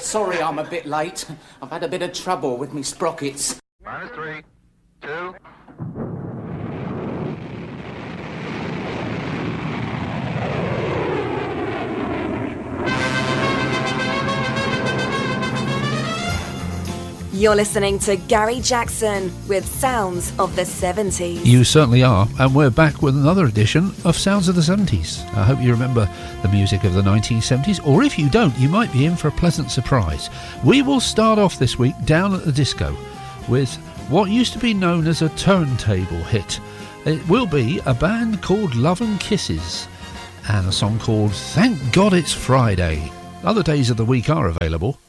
Sorry I'm a bit late. I've had a bit of trouble with me sprockets. -3, 2. You're listening to Gary Jackson with Sounds of the 70s. You certainly are, and we're back with another edition of Sounds of the 70s. I hope you remember the music of the 1970s, or if you don't, you might be in for a pleasant surprise. We will start off this week down at the disco with what used to be known as a turntable hit. It will be a band called Love and Kisses and a song called Thank God It's Friday. Other days of the week are available.